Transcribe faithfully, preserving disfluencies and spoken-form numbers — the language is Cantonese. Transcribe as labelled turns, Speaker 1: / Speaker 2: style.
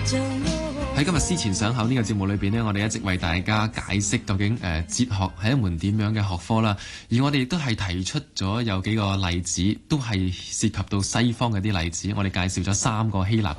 Speaker 1: 喺今日思前想後呢個節目裏邊呢，我哋一直為大家解釋究竟誒、呃、哲學係一門點樣嘅學科啦。而我哋亦都係提出咗有幾個例子，都係涉及到西方嘅啲例子。我哋介紹咗三個希臘